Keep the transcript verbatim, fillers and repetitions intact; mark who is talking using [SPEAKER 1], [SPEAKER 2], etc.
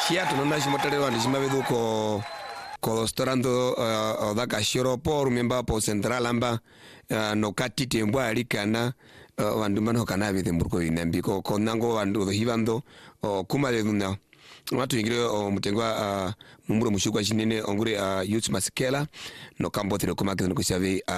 [SPEAKER 1] Chia tunona shimotelero ndishimabedhu ko ko restaurando uh, odaka shiro por memba po central amba uh, no katite mbwa alikana uh, wandu mano kana bide mburko inambi ko konango wandu hibando uh, kumale nuna watu ingire uh, mutengwa uh, mumuro mushukwa shinene ongure uh, youth maskela no kambote no kumakene ko shabe uh,